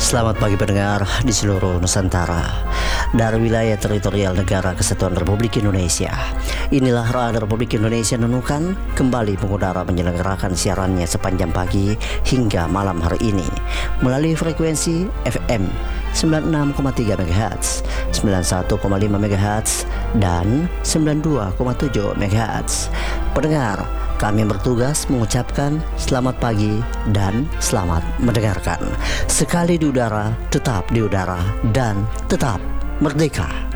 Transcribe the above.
Selamat pagi pendengar di seluruh Nusantara. Dari wilayah teritorial Negara Kesatuan Republik Indonesia, inilah Radio Republik Indonesia Nunukan kembali mengudara menyelenggarakan siarannya sepanjang pagi hingga malam hari ini melalui frekuensi FM 96,3 MHz, 91,5 MHz, dan 92,7 MHz. Pendengar, kami bertugas mengucapkan selamat pagi dan selamat mendengarkan. Sekali di udara, tetap di udara, dan tetap merdeka.